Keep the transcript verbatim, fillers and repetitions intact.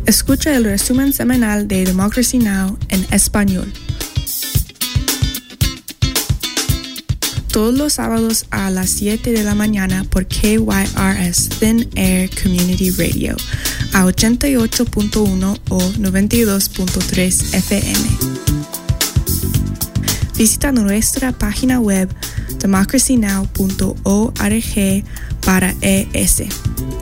Escucha el resumen semanal de Democracy Now! En español. Todos los sábados a las siete de la mañana por K Y R S Thin Air Community Radio a ochenta y ocho punto uno o noventa y dos punto tres F M. Visita nuestra página web democracy now punto org para E S.